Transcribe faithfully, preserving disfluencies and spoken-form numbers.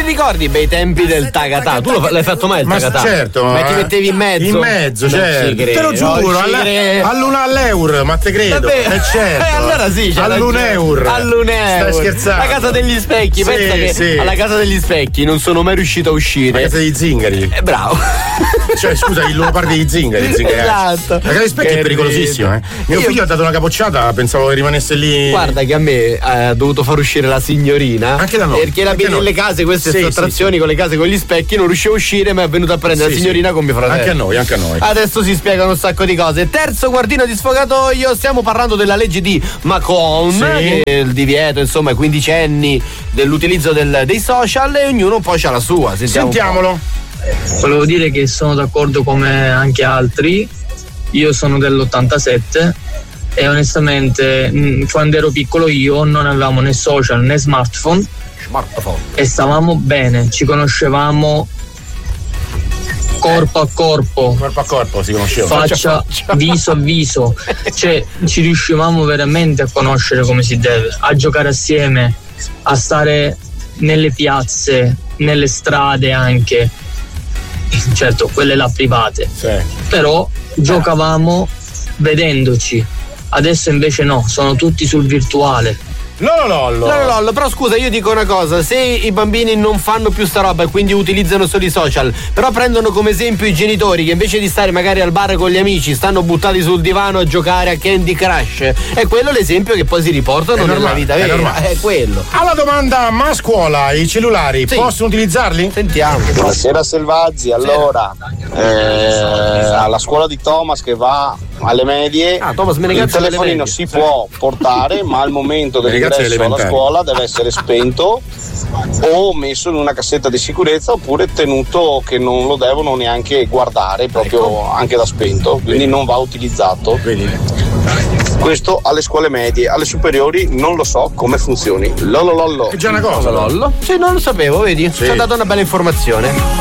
ricordi i bei tempi del tagatà? Tu l'hai fatto mai il Ma tagatà? certo. Ma ti mettevi in mezzo? In mezzo, Non certo. ci credo, Te lo giuro, non ci alla- credo. all'una all'euro, ma te credo. Vabbè. Eh certo. Eh, allora sì, c'è all'un ragione. euro. All'un euro. Stai scherzando? La casa degli specchi, Sì, pensa che sì. alla casa degli specchi non sono mai riuscito a uscire. La casa degli zingari. Eh, bravo. Cioè, scusa, il loro parte degli zingari, zingari. Esatto. La casa degli specchi Che è pericolosissima, eh. Mio Io- figlio ha dato una capocciata, pensavo che rimanesse lì. Guarda che a me eh, ha dovuto far uscire la signorina. Anche da noi. Perché la Anche vedi noi. nelle case queste Sì, sottrazioni sì, con le case con gli specchi, non riusciva a uscire, ma è venuta a prendere Sì, la signorina sì. con mio fratello. Anche a noi, anche a noi. Adesso si spiegano un sacco di cose. Terzo guardino di sfogatoio, stiamo parlando della legge di Macron, Sì. che è il divieto, insomma, ai quindicenni dell'utilizzo del- dei social, e ognuno un po' c'ha la sua. Sentiamo un po'. Sentiamolo. Volevo dire che sono d'accordo come anche altri. Io sono dell'ottantasette e onestamente mh, quando ero piccolo io non avevamo né social né smartphone, Smartphone. e stavamo bene, ci conoscevamo corpo a corpo, Corpo a corpo si conosceva. faccia, viso a viso, cioè ci riuscivamo veramente a conoscere come si deve, a giocare assieme, a stare nelle piazze, nelle strade anche, certo quelle là private, Sì. però giocavamo vedendoci. Adesso invece no, sono tutti sul virtuale. Lollo lollo. No, no, no, però scusa, io dico una cosa: se i bambini non fanno più sta roba e quindi utilizzano solo i social, però prendono come esempio i genitori che invece di stare magari al bar con gli amici stanno buttati sul divano a giocare a Candy Crush, è quello l'esempio che poi si riportano È nella normale, vita è vera. normale. È quello. Alla domanda, ma a scuola i cellulari Sì. possono utilizzarli? Sentiamo. Buonasera Selvaggi, allora eh, alla scuola di Thomas che va alle medie Ah, Thomas il Menegazzi alle telefonino medie. si può portare, ma al momento Menegazzi dell'ingresso alla elementari. scuola deve essere spento o messo in una cassetta di sicurezza oppure tenuto che non lo devono neanche guardare proprio anche da spento, quindi non va utilizzato. Vedi? Questo alle scuole medie, alle superiori non lo so come funzioni. Lollo lollo. È già una cosa. Lollo? Sì, non lo sapevo, vedi? Ci ha dato una bella informazione.